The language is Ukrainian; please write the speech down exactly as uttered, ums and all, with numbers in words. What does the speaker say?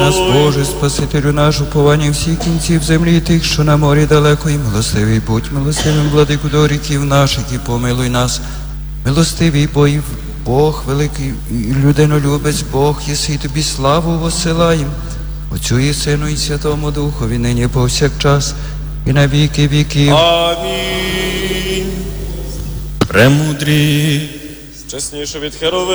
нас, Боже, Спасителю наш, уповання всіх кінців землі, і тих, що на морі далеко, і милостивий будь милостивим, владику до ріків наших, і помилуй нас. Милостивий бой, Бог великий, і людинолюбець Бог, єси, тобі славу воссилаєм. Отцю і Сину, і Святому Духові, нині повсякчас, і на віки віків. Амінь. Премудрі, Чесніше від Херови.